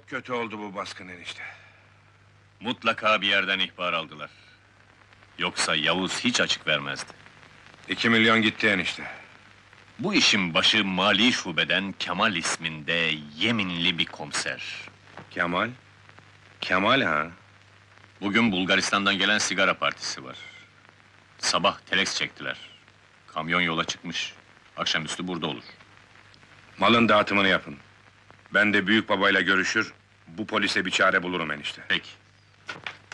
kötü oldu bu baskın enişte. Mutlaka bir yerden ihbar aldılar. Yoksa Yavuz hiç açık vermezdi. 2 milyon gitti enişte. Bu işin başı mali şubeden Kemal isminde yeminli bir komiser. Kemal? Kemal ha? Bugün Bulgaristan'dan gelen sigara partisi var. Sabah telex çektiler. Kamyon yola çıkmış. Akşamüstü burada olur. Malın dağıtımını yapın. Ben de büyük babayla görüşür, bu polise bir çare bulurum enişte. Peki.